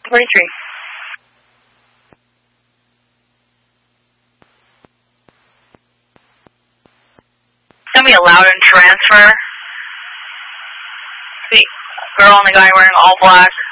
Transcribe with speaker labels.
Speaker 1: 23. Send me a Loudon transfer. The girl and the guy wearing all black.